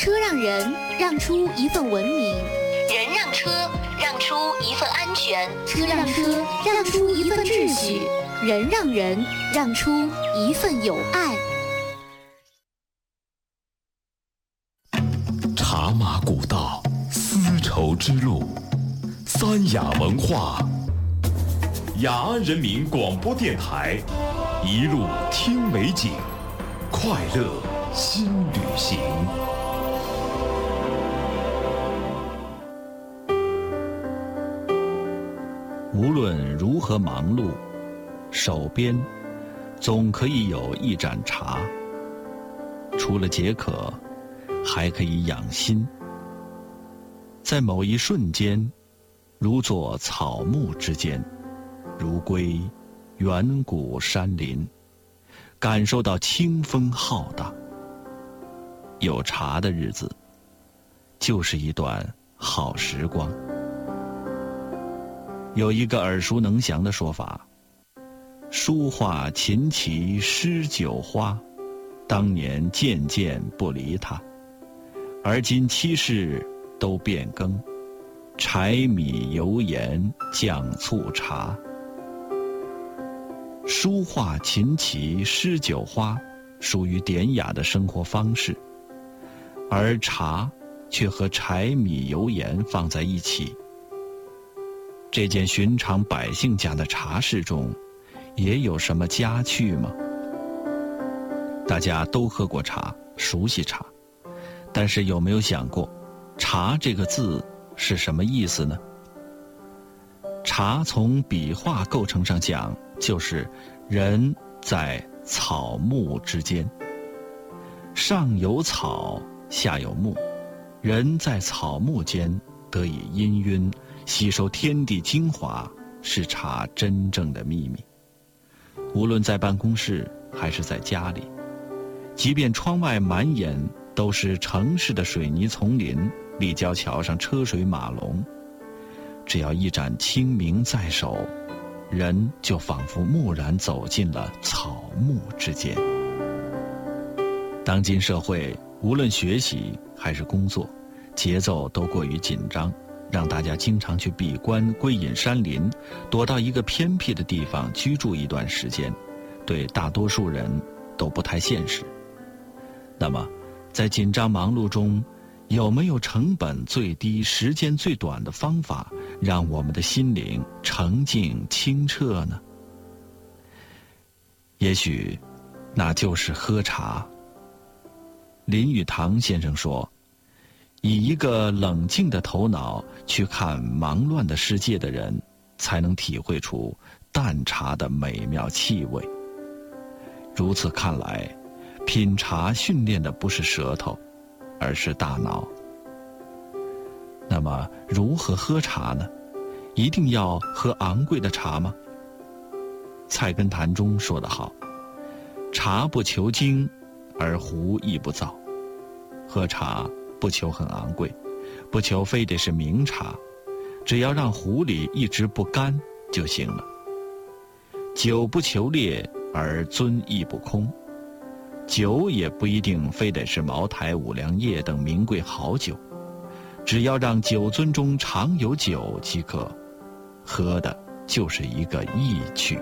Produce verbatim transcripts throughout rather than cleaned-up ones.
车让人，让出一份文明； 人让车，让出一份安全； 车让车，让出一份秩序；人让人，让出一份友爱。 茶马古道，丝绸之路，三雅文化，雅安人民广播电台，一路听美景，快乐新旅行。 无论如何忙碌，手边总可以有一盏茶，除了解渴，还可以养心。在某一瞬间，如坐草木之间，如归远古山林，感受到清风浩荡。有茶的日子，就是一段好时光。有一个耳熟能详的说法：书画琴棋诗酒花，当年件件不离它，而今七事都变更，柴米油盐酱醋茶。书画琴棋诗酒花属于典雅的生活方式，而茶却和柴米油盐放在一起。这件寻常百姓家的茶事中，也有什么佳趣吗？大家都喝过茶，熟悉茶，但是有没有想过，茶这个字是什么意思呢？茶从笔画构成上讲，就是人在草木之间，上有草，下有木，人在草木间得以氤氲，吸收天地精华，是茶真正的秘密。无论在办公室还是在家里，即便窗外满眼都是城市的水泥丛林，立交桥上车水马龙，只要一盏清明在手，人就仿佛蓦然走进了草木之间。当今社会，无论学习还是工作，节奏都过于紧张，让大家经常去闭关归隐山林，躲到一个偏僻的地方居住一段时间，对大多数人都不太现实。那么在紧张忙碌中，有没有成本最低时间最短的方法，让我们的心灵澄净清澈呢？也许那就是喝茶。林语堂先生说，以一个冷静的头脑去看忙乱的世界的人，才能体会出淡茶的美妙气味。如此看来，品茶训练的不是舌头，而是大脑。那么如何喝茶呢？一定要喝昂贵的茶吗？菜根谭中说得好，茶不求精，而壶亦不造。喝茶不求很昂贵，不求非得是名茶，只要让壶里一直不干就行了。酒不求烈，而樽亦不空。酒也不一定非得是茅台、五粮液等名贵好酒，只要让酒樽中常有酒即可，喝的就是一个意趣。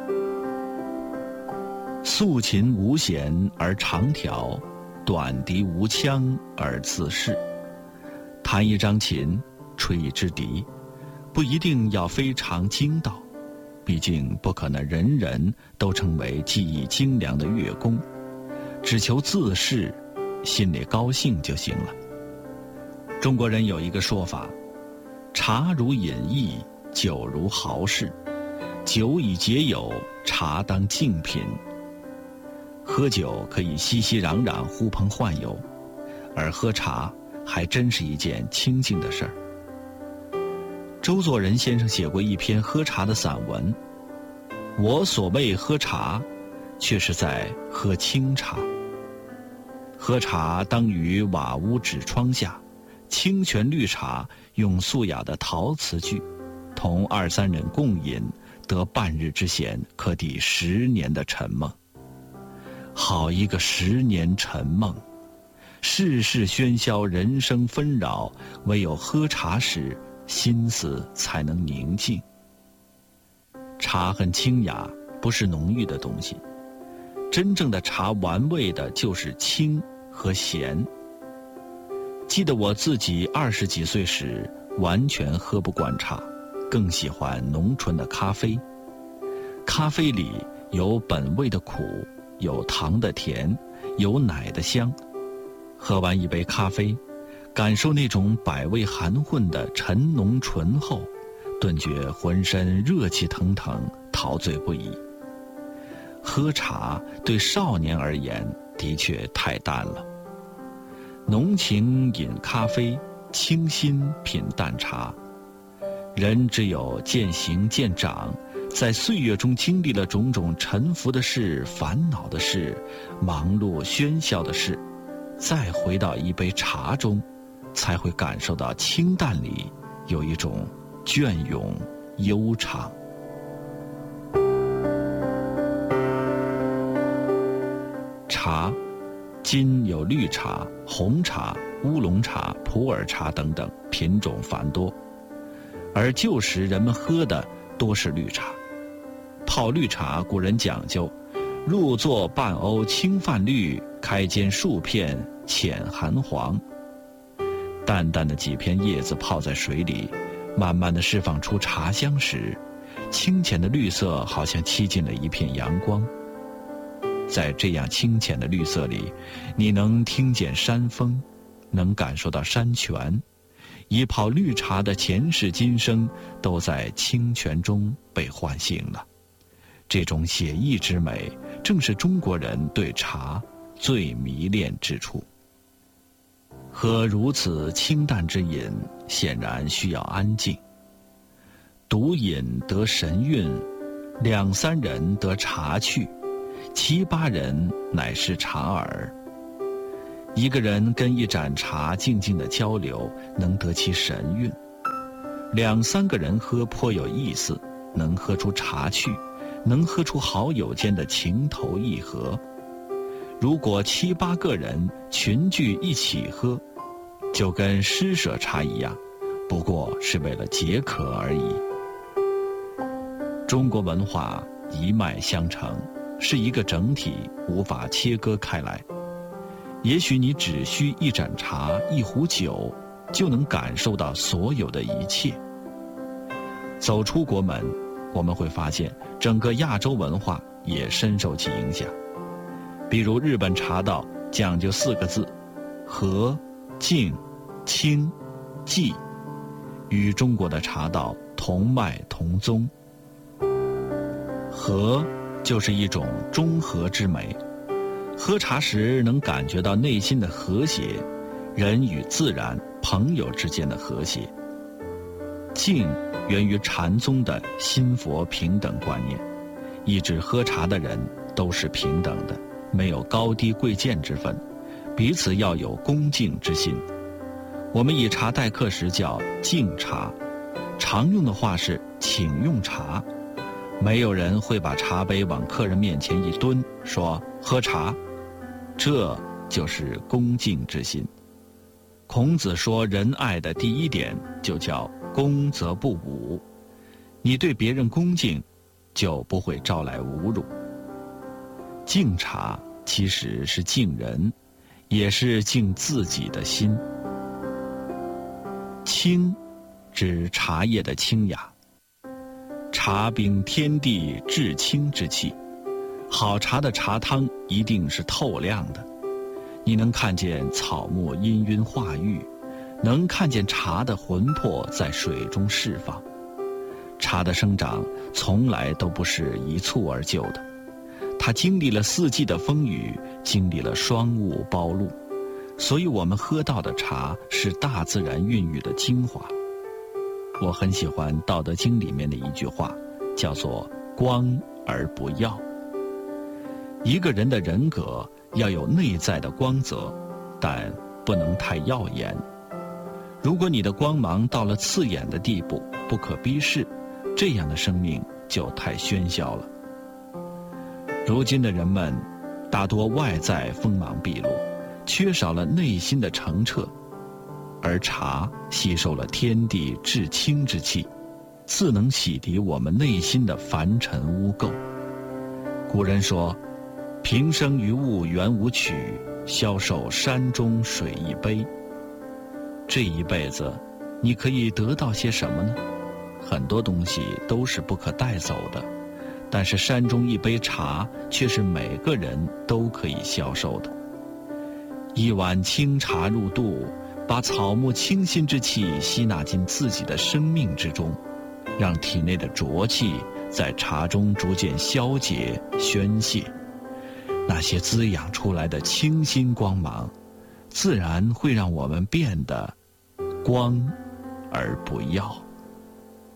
素琴无弦而长调，短笛无腔而自适。弹一张琴，吹一支笛，不一定要非常精到，毕竟不可能人人都成为技艺精良的乐工，只求自适，心里高兴就行了。中国人有一个说法，茶如饮意，酒如豪士，酒以解友，茶当静品。喝酒可以熙熙攘攘，呼朋唤友，而喝茶还真是一件清静的事儿。周作人先生写过一篇喝茶的散文，我所谓喝茶，却是在喝清茶。喝茶当于瓦屋纸窗下，清泉绿茶用素雅的陶瓷具，同二三人共饮，得半日之闲，可抵十年的沉梦。好一个十年沉梦， 世事喧嚣，人生纷扰，唯有喝茶时，心思才能宁静。茶很清雅，不是浓郁的东西。真正的茶玩味的就是清和咸。记得我自己二十几岁时，完全喝不惯茶，更喜欢浓醇的咖啡。咖啡里有本味的苦，有糖的甜，有奶的香。喝完一杯咖啡，感受那种百味含混的沉浓醇厚，顿觉浑身热气腾腾，陶醉不已。喝茶对少年而言的确太淡了。浓情饮咖啡，清心品淡茶。人只有渐行渐长，在岁月中经历了种种沉浮的事、烦恼的事、忙碌喧嚣的事，再回到一杯茶中，才会感受到清淡里有一种隽永悠长。茶，今有绿茶、红茶、乌龙茶、普洱茶等等，品种繁多。而旧时人们喝的多是绿茶。泡绿茶，古人讲究入座半瓯清泛绿，开间数片浅含黄。淡淡的几片叶子泡在水里，慢慢地释放出茶香时，清浅的绿色好像沏进了一片阳光。在这样清浅的绿色里，你能听见山风，能感受到山泉。一泡绿茶的前世今生都在清泉中被唤醒了。这种写意之美，正是中国人对茶最迷恋之处。喝如此清淡之饮，显然需要安静。独饮得神韵，两三人得茶趣，七八人乃是茶耳。一个人跟一盏茶静静的交流，能得其神韵；两三个人喝颇有意思，能喝出茶趣，能喝出好友间的情投意合。如果七八个人群聚一起喝，就跟施舍茶一样，不过是为了解渴而已。中国文化一脉相承，是一个整体，无法切割开来。也许你只需一盏茶、一壶酒，就能感受到所有的一切。走出国门，我们会发现整个亚洲文化也深受其影响。比如日本茶道讲究四个字：和、静、清、寂，与中国的茶道同脉同宗。和就是一种中和之美，喝茶时能感觉到内心的和谐，人与自然、朋友之间的和谐。静源于禅宗的心佛平等观念，一直喝茶的人都是平等的，没有高低贵贱之分，彼此要有恭敬之心。我们以茶待客时叫敬茶，常用的话是请用茶。没有人会把茶杯往客人面前一蹲，说喝茶，这就是恭敬之心。孔子说仁爱的第一点就叫恭则不侮，你对别人恭敬，就不会招来侮辱。敬茶其实是敬人，也是敬自己的心。清指茶叶的清雅，茶秉天地至清之气，好茶的茶汤一定是透亮的，你能看见草木氤氲化育，能看见茶的魂魄在水中释放。茶的生长从来都不是一蹴而就的，它经历了四季的风雨，经历了霜雾暴露，所以我们喝到的茶是大自然孕育的精华。我很喜欢《道德经》里面的一句话，叫做光而不耀。一个人的人格要有内在的光泽，但不能太耀眼。如果你的光芒到了刺眼的地步，不可逼视，这样的生命就太喧嚣了。如今的人们大多外在锋芒毕露， 缺少了内心的澄澈，而茶吸收了天地至清之气，自能洗涤我们内心的凡尘污垢。古人说，平生于物原无曲，消受山中水一杯。这一辈子你可以得到些什么呢？很多东西都是不可带走的，但是山中一杯茶却是每个人都可以消受的。一碗清茶入肚，把草木清新之气吸纳进自己的生命之中，让体内的浊气在茶中逐渐消解宣泄，那些滋养出来的清新光芒，自然会让我们变得光而不耀。